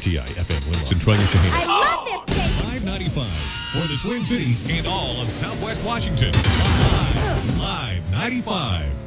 WTI FM Winlow, Centralia, Shaheen. I love this station. 595 for the Twin Cities and all of Southwest Washington. Live 95.